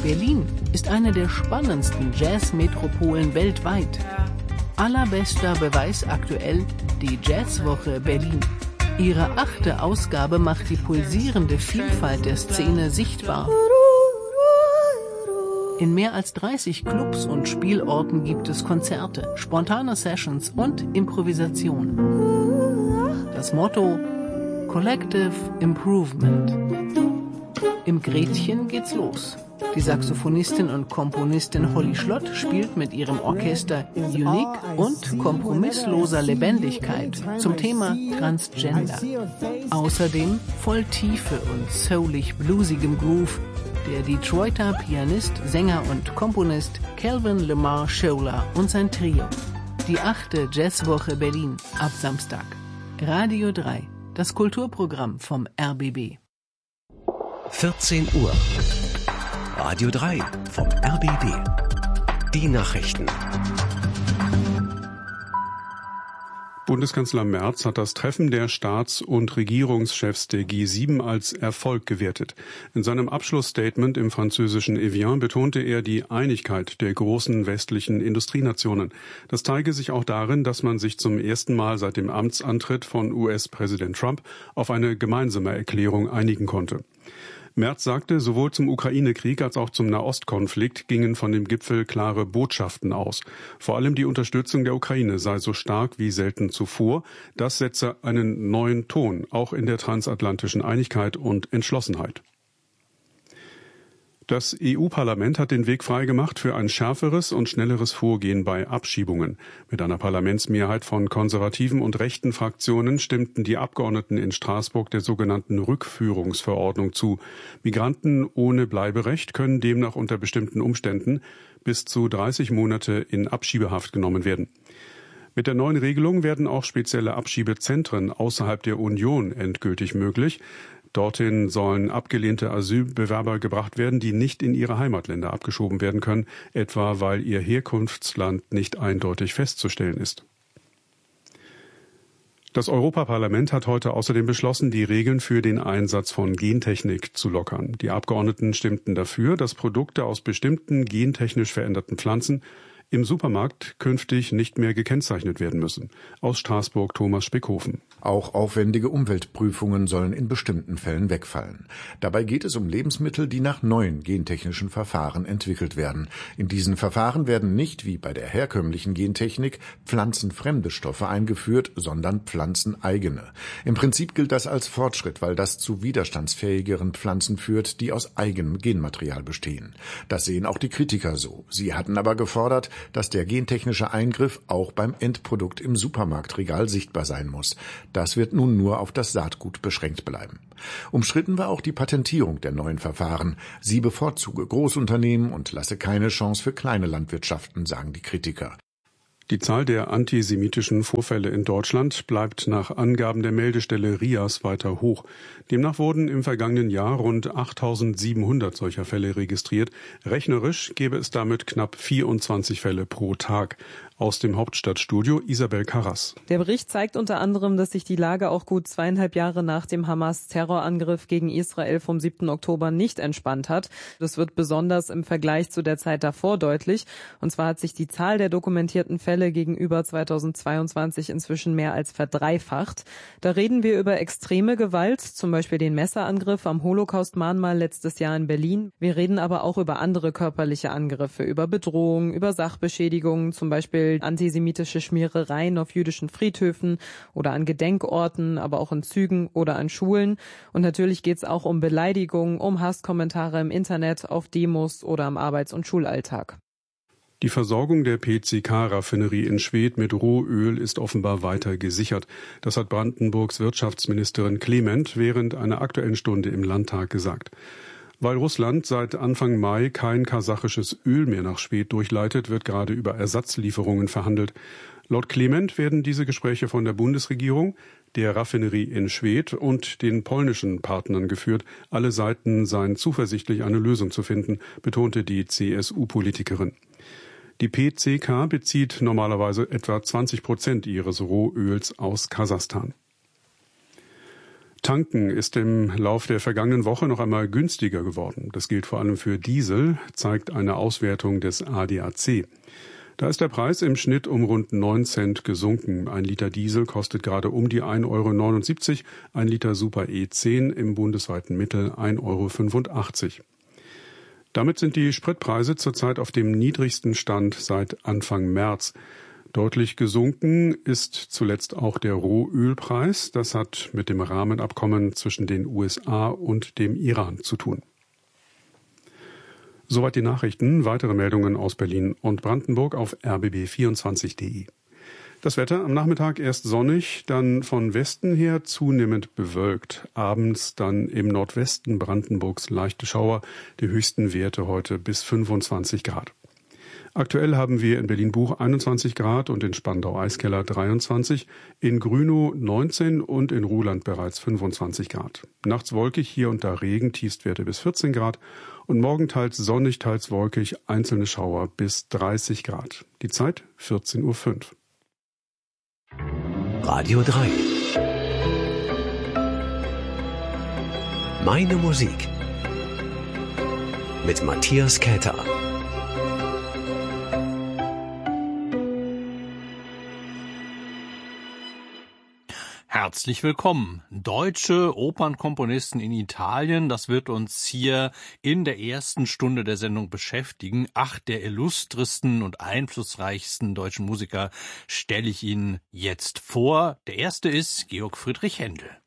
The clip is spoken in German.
Berlin ist eine der spannendsten Jazzmetropolen weltweit. Allerbester Beweis aktuell die Jazzwoche Berlin. Ihre 8. Ausgabe macht die pulsierende Vielfalt der Szene sichtbar. In mehr als 30 Clubs und Spielorten gibt es Konzerte, spontane Sessions und Improvisation. Das Motto: Collective Improvement. Im Gretchen geht's los. Die Saxophonistin und Komponistin Holly Schlott spielt mit ihrem Orchester Unique und kompromissloser Lebendigkeit zum Thema Transgender. Außerdem voll Tiefe und soulig bluesigem Groove der Detroiter Pianist, Sänger und Komponist Calvin Lamar Scholer und sein Trio. Die 8. Jazzwoche Berlin ab Samstag. Radio 3, das Kulturprogramm vom RBB. 14 Uhr. Radio 3 vom RBB. Die Nachrichten. Bundeskanzler Merz hat das Treffen der Staats- und Regierungschefs der G7 als Erfolg gewertet. In seinem Abschlussstatement im französischen Evian betonte er die Einigkeit der großen westlichen Industrienationen. Das zeige sich auch darin, dass man sich zum ersten Mal seit dem Amtsantritt von US-Präsident Trump auf eine gemeinsame Erklärung einigen konnte. Merz sagte, sowohl zum Ukraine-Krieg als auch zum Nahostkonflikt gingen von dem Gipfel klare Botschaften aus. Vor allem die Unterstützung der Ukraine sei so stark wie selten zuvor. Das setze einen neuen Ton, auch in der transatlantischen Einigkeit und Entschlossenheit. Das EU-Parlament hat den Weg freigemacht für ein schärferes und schnelleres Vorgehen bei Abschiebungen. Mit einer Parlamentsmehrheit von konservativen und rechten Fraktionen stimmten die Abgeordneten in Straßburg der sogenannten Rückführungsverordnung zu. Migranten ohne Bleiberecht können demnach unter bestimmten Umständen bis zu 30 Monate in Abschiebehaft genommen werden. Mit der neuen Regelung werden auch spezielle Abschiebezentren außerhalb der Union endgültig möglich. Dorthin sollen abgelehnte Asylbewerber gebracht werden, die nicht in ihre Heimatländer abgeschoben werden können, etwa weil ihr Herkunftsland nicht eindeutig festzustellen ist. Das Europaparlament hat heute außerdem beschlossen, die Regeln für den Einsatz von Gentechnik zu lockern. Die Abgeordneten stimmten dafür, dass Produkte aus bestimmten gentechnisch veränderten Pflanzen im Supermarkt künftig nicht mehr gekennzeichnet werden müssen. Aus Straßburg Thomas Spickhofen. Auch aufwendige Umweltprüfungen sollen in bestimmten Fällen wegfallen. Dabei geht es um Lebensmittel, die nach neuen gentechnischen Verfahren entwickelt werden. In diesen Verfahren werden nicht, wie bei der herkömmlichen Gentechnik, pflanzenfremde Stoffe eingeführt, sondern pflanzeneigene. Im Prinzip gilt das als Fortschritt, weil das zu widerstandsfähigeren Pflanzen führt, die aus eigenem Genmaterial bestehen. Das sehen auch die Kritiker so. Sie hatten aber gefordert, dass der gentechnische Eingriff auch beim Endprodukt im Supermarktregal sichtbar sein muss. Das wird nun nur auf das Saatgut beschränkt bleiben. Umstritten war auch die Patentierung der neuen Verfahren. Sie bevorzuge Großunternehmen und lasse keine Chance für kleine Landwirtschaften, sagen die Kritiker. Die Zahl der antisemitischen Vorfälle in Deutschland bleibt nach Angaben der Meldestelle RIAS weiter hoch. Demnach wurden im vergangenen Jahr rund 8.700 solcher Fälle registriert. Rechnerisch gäbe es damit knapp 24 Fälle pro Tag. Aus dem Hauptstadtstudio Isabel Karras. Der Bericht zeigt unter anderem, dass sich die Lage auch gut 2,5 Jahre nach dem Hamas-Terrorangriff gegen Israel vom 7. Oktober nicht entspannt hat. Das wird besonders im Vergleich zu der Zeit davor deutlich. Und zwar hat sich die Zahl der dokumentierten Fälle gegenüber 2022 inzwischen mehr als verdreifacht. Da reden wir über extreme Gewalt, zum Beispiel den Messerangriff am Holocaust-Mahnmal letztes Jahr in Berlin. Wir reden aber auch über andere körperliche Angriffe, über Bedrohungen, über Sachbeschädigungen, zum Beispiel antisemitische Schmierereien auf jüdischen Friedhöfen oder an Gedenkorten, aber auch in Zügen oder an Schulen. Und natürlich geht es auch um Beleidigungen, um Hasskommentare im Internet, auf Demos oder am Arbeits- und Schulalltag. Die Versorgung der PCK-Raffinerie in Schwedt mit Rohöl ist offenbar weiter gesichert. Das hat Brandenburgs Wirtschaftsministerin Clement während einer Aktuellen Stunde im Landtag gesagt. Weil Russland seit Anfang Mai kein kasachisches Öl mehr nach Schwedt durchleitet, wird gerade über Ersatzlieferungen verhandelt. Laut Clement werden diese Gespräche von der Bundesregierung, der Raffinerie in Schwedt und den polnischen Partnern geführt. Alle Seiten seien zuversichtlich, eine Lösung zu finden, betonte die CSU-Politikerin. Die PCK bezieht normalerweise etwa 20% ihres Rohöls aus Kasachstan. Tanken ist im Lauf der vergangenen Woche noch einmal günstiger geworden. Das gilt vor allem für Diesel, zeigt eine Auswertung des ADAC. Da ist der Preis im Schnitt um rund 9 Cent gesunken. Ein Liter Diesel kostet gerade um die 1,79 €, ein Liter Super E10 im bundesweiten Mittel 1,85 €. Damit sind die Spritpreise zurzeit auf dem niedrigsten Stand seit Anfang März. Deutlich gesunken ist zuletzt auch der Rohölpreis. Das hat mit dem Rahmenabkommen zwischen den USA und dem Iran zu tun. Soweit die Nachrichten. Weitere Meldungen aus Berlin und Brandenburg auf rbb24.de. Das Wetter am Nachmittag erst sonnig, dann von Westen her zunehmend bewölkt. Abends dann im Nordwesten Brandenburgs leichte Schauer, die höchsten Werte heute bis 25 Grad. Aktuell haben wir in Berlin-Buch 21 Grad und in Spandau-Eiskeller 23, in Grünow 19 und in Ruhland bereits 25 Grad. Nachts wolkig, hier und da Regen, Tiefstwerte bis 14 Grad und morgen teils sonnig, teils wolkig, einzelne Schauer bis 30 Grad. Die Zeit 14:05 Uhr. Radio 3. Meine Musik. Mit Matthias Käther. Herzlich willkommen. Deutsche Opernkomponisten in Italien, das wird uns hier in der ersten Stunde der Sendung beschäftigen. 8 der illustresten und einflussreichsten deutschen Musiker stelle ich Ihnen jetzt vor. Der erste ist Georg Friedrich Händel.